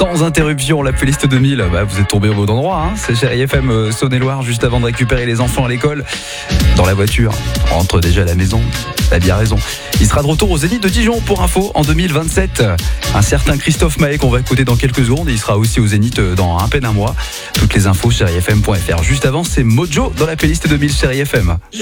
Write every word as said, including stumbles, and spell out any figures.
sans interruption. La playlist deux mille, bah, vous êtes tombé au bon endroit, hein. C'est Chérie F M euh, Saône-et-Loire, juste avant de récupérer les enfants à l'école. Dans la voiture, on rentre déjà à la maison. T'as bien raison. Il sera de retour au Zénith de Dijon pour info en deux mille vingt-sept. Un certain Christophe Maé qu'on va écouter dans quelques secondes. Et il sera aussi au Zénith dans à peine un mois. Toutes les infos chérie f m point f r. Juste avant, c'est Mojo dans la playlist deux mille Chérie F M.